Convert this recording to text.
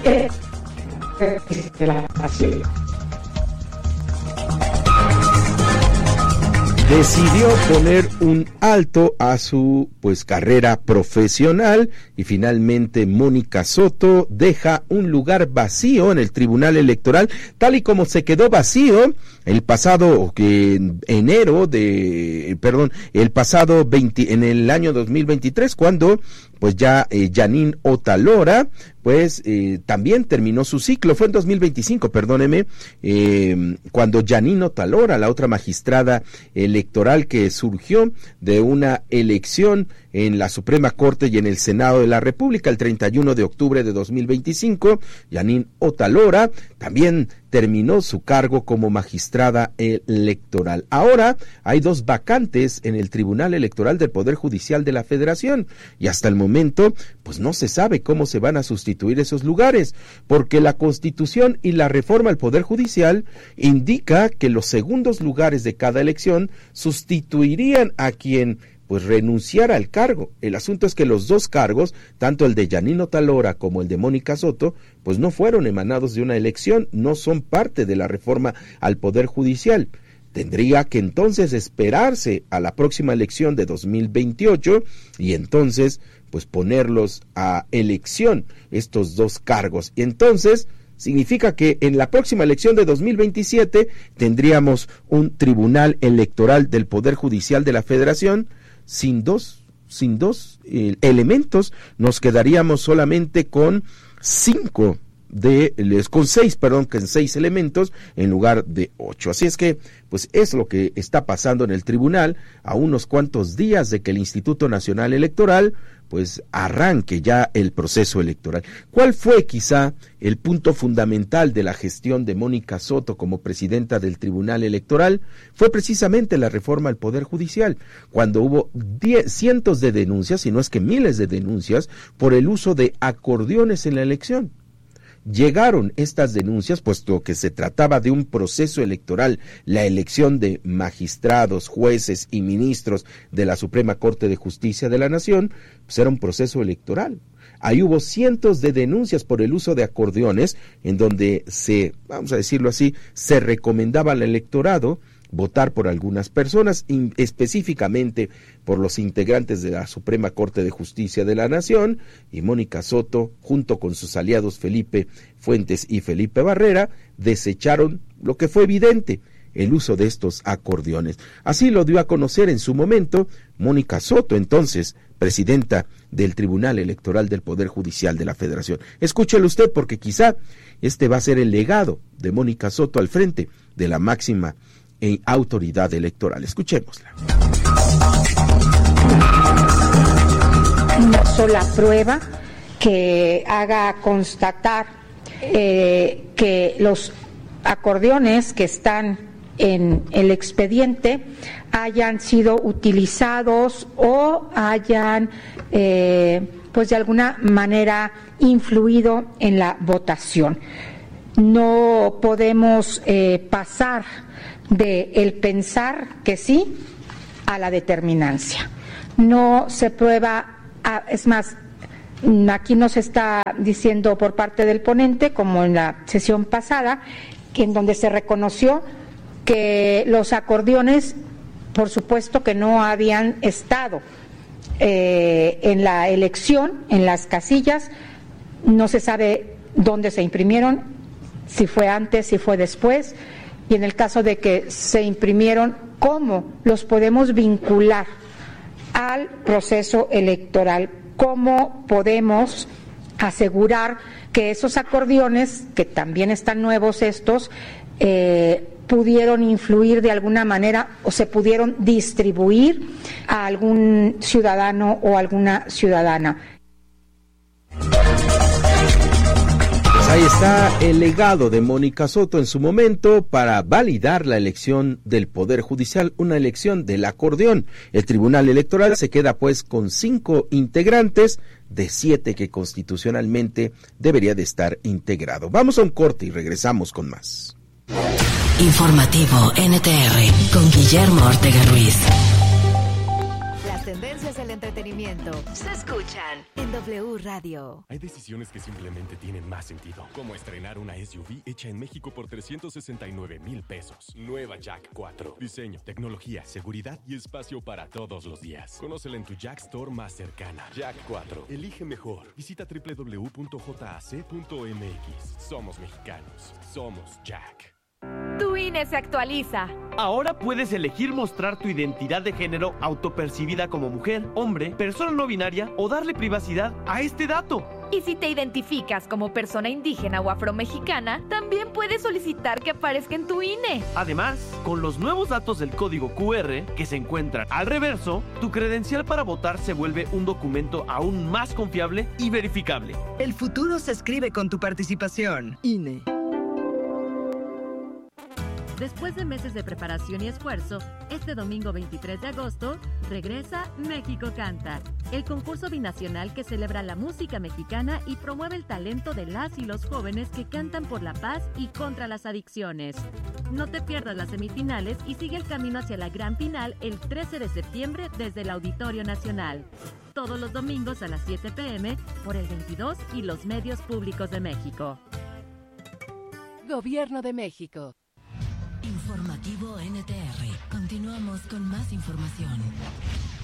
Decidió poner un alto a su carrera profesional y finalmente Mónica Soto deja un lugar vacío en el Tribunal Electoral, tal y como se quedó vacío el pasado en el año 2023, cuando ya Jeanine Otalora también terminó su ciclo. Fue en 2025, perdóneme, cuando Jeanine Otalora, la otra magistrada electoral que surgió de una elección en la Suprema Corte y en el Senado de la República el 31 de octubre de 2025, Jeanine Otalora también terminó su cargo como magistrada electoral. Ahora hay 2 vacantes en el Tribunal Electoral del Poder Judicial de la Federación y hasta el momento no se sabe cómo se van a sustituir esos lugares, porque la Constitución y la reforma al Poder Judicial indica que los segundos lugares de cada elección sustituirían a quien renunciara al cargo. El asunto es que los 2 cargos, tanto el de Jeanine Otalora como el de Mónica Soto, no fueron emanados de una elección, no son parte de la reforma al Poder Judicial. Tendría que entonces esperarse a la próxima elección de 2028 y entonces ponerlos a elección estos 2 cargos. Y entonces significa que en la próxima elección de 2027 tendríamos un Tribunal Electoral del Poder Judicial de la Federación sin dos elementos. Nos quedaríamos solamente con 6 elementos en lugar de 8. Así es que es lo que está pasando en el tribunal a unos cuantos días de que el Instituto Nacional Electoral arranque ya el proceso electoral. ¿Cuál fue quizá el punto fundamental de la gestión de Mónica Soto como presidenta del Tribunal Electoral? Fue precisamente la reforma al Poder Judicial, cuando hubo cientos de denuncias, si no es que miles de denuncias, por el uso de acordeones en la elección. Llegaron estas denuncias, puesto que se trataba de un proceso electoral, la elección de magistrados, jueces y ministros de la Suprema Corte de Justicia de la Nación, era un proceso electoral. Ahí hubo cientos de denuncias por el uso de acordeones, en donde vamos a decirlo así, se recomendaba al electorado votar por algunas personas, específicamente por los integrantes de la Suprema Corte de Justicia de la Nación, y Mónica Soto, junto con sus aliados Felipe Fuentes y Felipe Barrera, desecharon lo que fue evidente, el uso de estos acordeones. Así lo dio a conocer en su momento Mónica Soto, entonces presidenta del Tribunal Electoral del Poder Judicial de la Federación. Escúchelo usted, porque quizá este va a ser el legado de Mónica Soto al frente de la máxima autoridad electoral. Escuchémosla. Una sola prueba que haga constatar que los acordeones que están en el expediente hayan sido utilizados o hayan de alguna manera influido en la votación. No podemos pasar de el pensar que sí a la determinancia. No se prueba, es más, aquí nos está diciendo por parte del ponente, como en la sesión pasada, que en donde se reconoció que los acordeones, por supuesto que no habían estado en la elección, en las casillas, no se sabe dónde se imprimieron, si fue antes, si fue después, y en el caso de que se imprimieron, ¿cómo los podemos vincular al proceso electoral? ¿Cómo podemos asegurar que esos acordeones, que también están nuevos estos, pudieron influir de alguna manera o se pudieron distribuir a algún ciudadano o alguna ciudadana? Ahí está el legado de Mónica Soto en su momento para validar la elección del Poder Judicial, una elección del acordeón. El Tribunal Electoral se queda con 5 integrantes de 7 que constitucionalmente debería de estar integrado. Vamos a un corte y regresamos con más. Informativo NTR con Guillermo Ortega Ruiz. Las tendencias Todos el entretenimiento se escuchan en W Radio. Hay decisiones que simplemente tienen más sentido, como estrenar una SUV hecha en México por 369,000 pesos. Nueva Jack 4. Diseño, tecnología, seguridad y espacio para todos los días. Conócela en tu Jack Store más cercana. Jack 4. Elige mejor. Visita www.jac.mx. Somos mexicanos. Somos Jack. Tu INE se actualiza. Ahora puedes elegir mostrar tu identidad de género autopercibida como mujer, hombre, persona no binaria o darle privacidad a este dato. Y si te identificas como persona indígena o afromexicana, también puedes solicitar que aparezca en tu INE. Además, con los nuevos datos del código QR que se encuentran al reverso, tu credencial para votar se vuelve un documento aún más confiable y verificable. El futuro se escribe con tu participación. INE. Después de meses de preparación y esfuerzo, este domingo 23 de agosto regresa México Canta, el concurso binacional que celebra la música mexicana y promueve el talento de las y los jóvenes que cantan por la paz y contra las adicciones. No te pierdas las semifinales y sigue el camino hacia la gran final el 13 de septiembre desde el Auditorio Nacional. Todos los domingos a las 7 p.m. por el 22 y los medios públicos de México. Gobierno de México. Informativo NTR. Continuamos con más información.